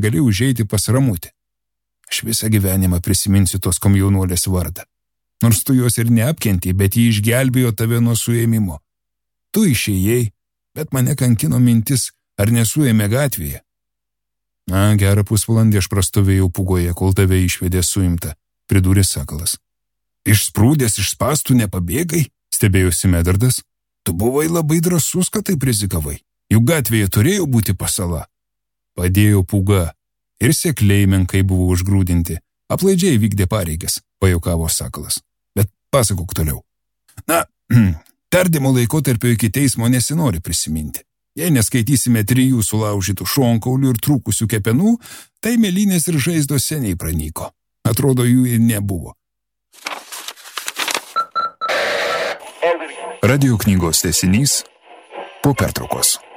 negali užeiti pas Ramutį. Aš visą gyvenimą prisiminsiu tos komjaunuolės vardą. Nors tu jos ir neapkentei, bet ji išgelbėjo tave nuo suėmimo. Tu išėjai, bet mane kankino mintis, ar nesuėmė gatvėje. Gerą pusvalandį aš prastovėjau Pugoje, kol tave išvedė suimta, pridūrė Sakalas. Išsprūdęs iš spąstų nepabėgai, stebėjosi Medardas. Tu buvai labai drąsus, kad taip rizikavai. Juk gatvėje turėjo būti pasala. Padėjo Puga ir sekliai menkai buvo užgrūdinti. Aplaidžiai vykdė pareigas, pajuokavo Sakalas. Bet pasakok toliau. Tardymo laikotarpio iki teismo nesinori prisiminti. Jei neskaitysime 3 sulaužytų šonkaulių ir trūkusių kepenų, tai mėlynės ir žaizdos seniai pranyko. Atrodo, jų ir nebuvo. Radio knygos tęsinys po pertraukos.